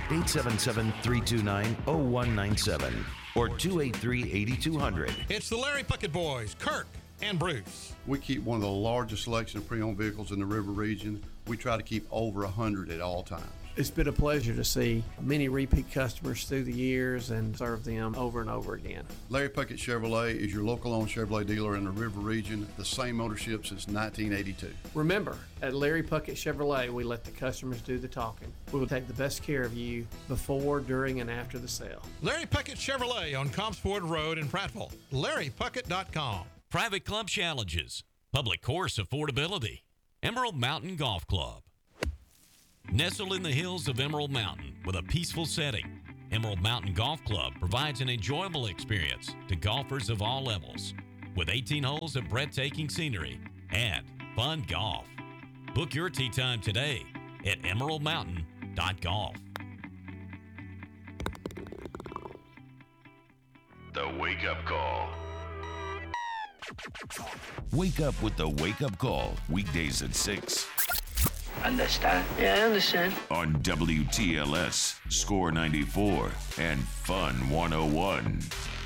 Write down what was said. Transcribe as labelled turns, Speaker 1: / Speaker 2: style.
Speaker 1: 877-329-0197 or 283-8200.
Speaker 2: It's the Larry Puckett Boys, Kirk and Bruce.
Speaker 3: We keep one of the largest selection of pre-owned vehicles in the River region. We try to keep over 100 at all times.
Speaker 4: It's been a pleasure to see many repeat customers through the years and serve them over and over again.
Speaker 3: Larry Puckett Chevrolet is your local-owned Chevrolet dealer in the River region, the same ownership since 1982.
Speaker 4: Remember, at Larry Puckett Chevrolet, we let the customers do the talking. We will take the best care of you before, during, and after the sale.
Speaker 2: Larry Puckett Chevrolet on Compsford Road in Prattville. LarryPuckett.com.
Speaker 5: Private club challenges, public course affordability, Emerald Mountain Golf Club. Nestled in the hills of Emerald Mountain with a peaceful setting, Emerald Mountain Golf Club provides an enjoyable experience to golfers of all levels with 18 holes of breathtaking scenery and fun golf. Book your tee time today at emeraldmountain.golf.
Speaker 6: The Wake Up Call.
Speaker 1: Wake up with the Wake Up Call, weekdays at 6.
Speaker 7: Understand? Yeah, I understand.
Speaker 1: On WTLS, Score 94, and Fun 101.